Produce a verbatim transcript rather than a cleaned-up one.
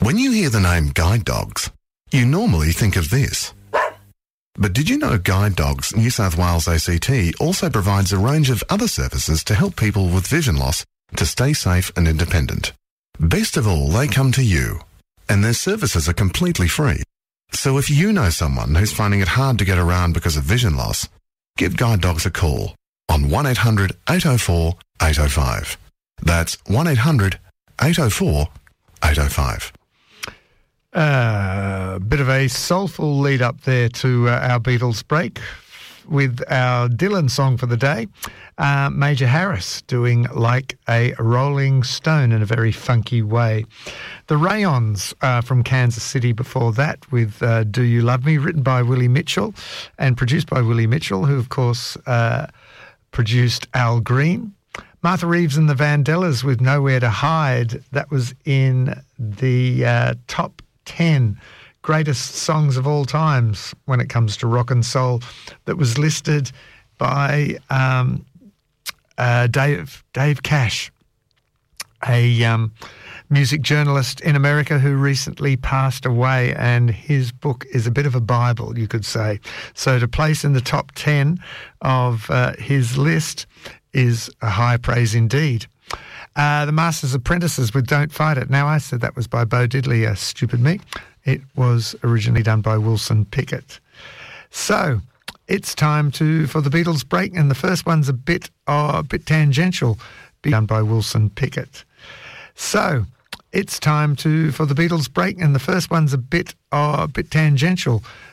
When you hear the name Guide Dogs, you normally think of this. But did you know Guide Dogs New South Wales A C T also provides a range of other services to help people with vision loss to stay safe and independent? Best of all, they come to you, and their services are completely free. So if you know someone who's finding it hard to get around because of vision loss, give Guide Dogs a call on one eight hundred eight oh four eight oh five. That's one eight hundred eight oh four eight oh five. A uh, bit of a soulful lead up there to uh, our Beatles break with our Dylan song for the day. Uh, Major Harris doing Like a Rolling Stone in a very funky way. The Rayons uh, from Kansas City before that with uh, Do You Love Me, written by Willie Mitchell and produced by Willie Mitchell, who of course uh, produced Al Green. Martha Reeves and the Vandellas with Nowhere to Hide. That was in the uh, top ten greatest songs of all times when it comes to rock and soul, that was listed by um, uh, Dave Dave Cash, a um, music journalist in America who recently passed away, and his book is a bit of a Bible, you could say. So to place in the top ten of uh, his list is a high praise indeed. Uh, the Masters Apprentices with Don't Fight It. Now, I said that was by Bo Diddley, uh, stupid me. It was originally done by Wilson Pickett. So it's time to for the Beatles break, and the first one's a bit, oh, a bit tangential, done by Wilson Pickett. So it's time to for the Beatles break, and the first one's a bit, oh, a bit tangential,